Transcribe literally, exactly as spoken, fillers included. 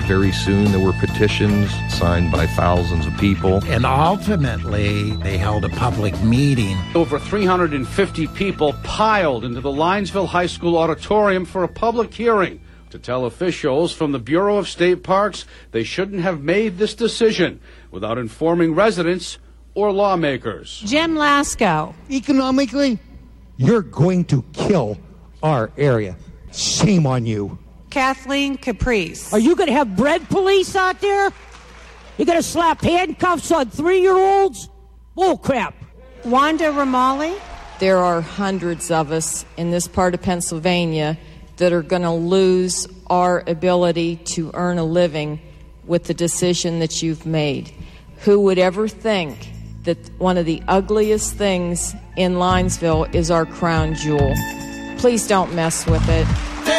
very soon there were petitions signed by thousands of people. And ultimately, they held a public meeting. Over three hundred fifty people piled into the Linesville High School auditorium for a public hearing to tell officials from the Bureau of State Parks they shouldn't have made this decision without informing residents or lawmakers. Jim Lasko. Economically, you're going to kill our area. Shame on you. Kathleen Caprice. Are you going to have bread police out there? You going to slap handcuffs on three-year-olds? Bull crap. Wanda Ramali. There are hundreds of us in this part of Pennsylvania that are going to lose our ability to earn a living with the decision that you've made. Who would ever think that one of the ugliest things in Linesville is our crown jewel? Please don't mess with it.